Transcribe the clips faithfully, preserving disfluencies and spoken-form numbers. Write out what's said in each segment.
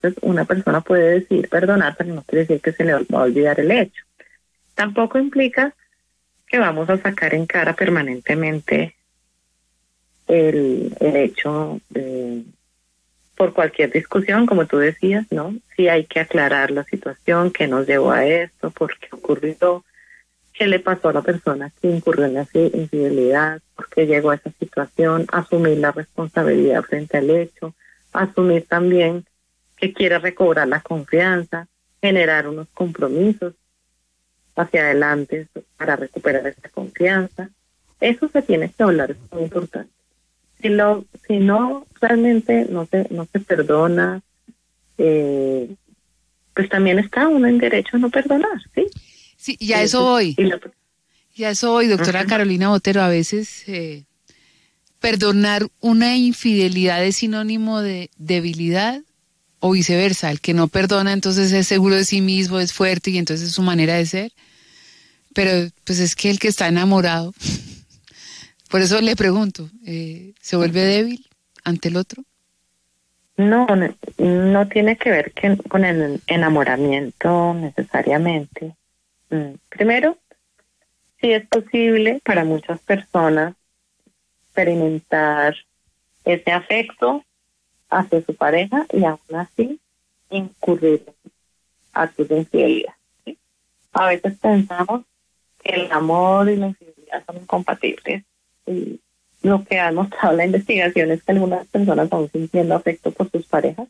Entonces una persona puede decidir perdonar, pero no quiere decir que se le va a olvidar el hecho. Tampoco implica que vamos a sacar en cara permanentemente el, el hecho de, por cualquier discusión, como tú decías, ¿no? Sí hay que aclarar la situación, qué nos llevó a esto, por qué ocurrió, qué le pasó a la persona que incurrió en la infidelidad, por qué llegó a esa situación, asumir la responsabilidad frente al hecho, asumir también que quiere recobrar la confianza, generar unos compromisos hacia adelante para recuperar esa confianza. Eso se tiene que hablar, es muy importante. Si lo, si no, realmente no se, no se perdona, eh, pues también está uno en derecho a no perdonar, ¿sí? Sí, y a eso voy. Y la, y a eso voy, doctora uh-huh. Carolina Botero. A veces eh, perdonar una infidelidad es sinónimo de debilidad o viceversa. El que no perdona entonces es seguro de sí mismo, es fuerte y entonces es su manera de ser. Pero pues es que el que está enamorado, por eso le pregunto, eh, ¿se vuelve débil ante el otro? No, no, no tiene que ver que, con el enamoramiento necesariamente. Primero, sí es posible para muchas personas experimentar ese afecto hacia su pareja y aún así incurrir en actos de infidelidad, ¿sí? A veces pensamos que el amor y la infidelidad son incompatibles y lo que ha mostrado la investigación es que algunas personas, aún sintiendo afecto por sus parejas,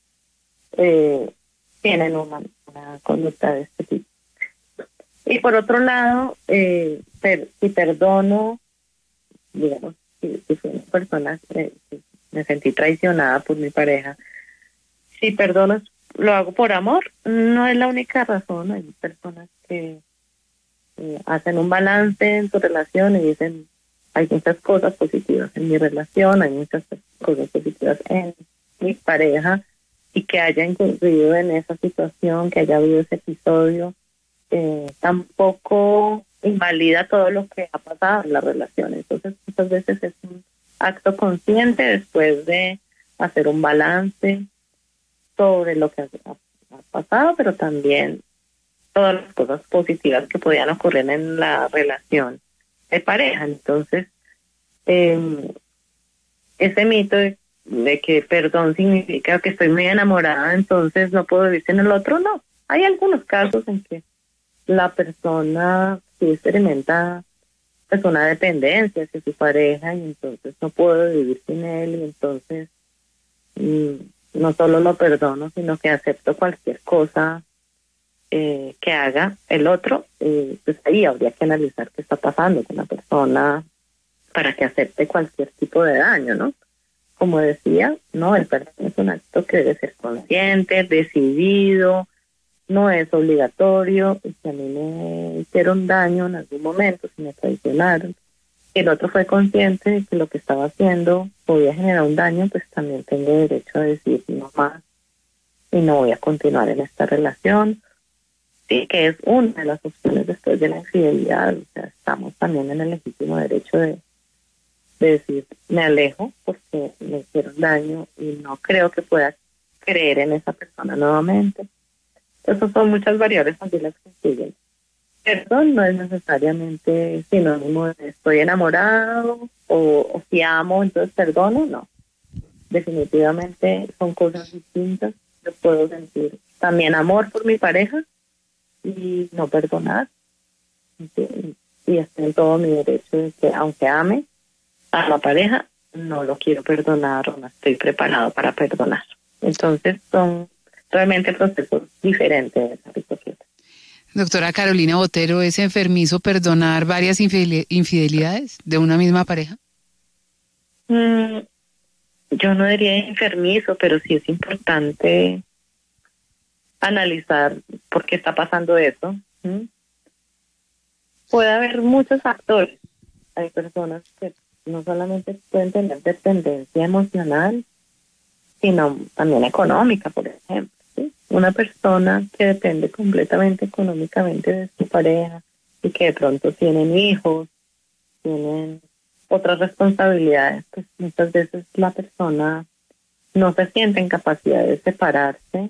eh, tienen una, una conducta de este tipo. Y por otro lado, eh, per, si perdono, digamos, si, si fui una persona que me sentí traicionada por mi pareja, si perdono, lo hago por amor, no es la única razón. Hay personas que eh, hacen un balance en su relación y dicen, hay muchas cosas positivas en mi relación, hay muchas cosas positivas en mi pareja, y que haya incurrido en esa situación, que haya habido ese episodio, eh, tampoco invalida todo lo que ha pasado en la relación. Entonces muchas veces es un acto consciente después de hacer un balance sobre lo que ha, ha pasado, pero también todas las cosas positivas que podían ocurrir en la relación de pareja. Entonces, eh, ese mito de, de que perdón significa que estoy muy enamorada, entonces no puedo vivir sin el otro, no. Hay algunos casos en que la persona sí experimenta pues una dependencia hacia su pareja y entonces no puedo vivir sin él, y entonces mmm, no solo lo perdono, sino que acepto cualquier cosa eh, que haga el otro. Eh, pues ahí habría que analizar qué está pasando con la persona para que acepte cualquier tipo de daño, ¿no? Como decía, no, el perdón es un acto que debe ser consciente, decidido, no es obligatorio. Y si a mí me hicieron daño en algún momento, si me traicionaron, y el otro fue consciente de que lo que estaba haciendo podía generar un daño, pues también tengo derecho a decir no más y no voy a continuar en esta relación. Sí, que es una de las opciones después de la infidelidad. O sea, estamos también en el legítimo derecho de, de decir me alejo porque me hicieron daño y no creo que pueda creer en esa persona nuevamente. Esas son muchas variables aquí las que siguen. Perdón no es necesariamente sinónimo de estoy enamorado o, o si amo, entonces perdono, no. Definitivamente son cosas distintas. Yo puedo sentir también amor por mi pareja y no perdonar. Y, y estoy en todo mi derecho de que aunque ame a la pareja, no lo quiero perdonar o no estoy preparado para perdonar. Entonces son realmente procesos diferentes. Doctora Carolina Botero, ¿es enfermizo perdonar varias infidelidades de una misma pareja? Mm, yo no diría enfermizo, pero sí es importante analizar por qué está pasando eso. ¿Mm? Puede haber muchos factores. Hay personas que no solamente pueden tener dependencia emocional, sino también económica, por ejemplo. ¿Sí? Una persona que depende completamente económicamente de su pareja y que de pronto tienen hijos, tienen otras responsabilidades, pues muchas veces la persona no se sienten capacidad de separarse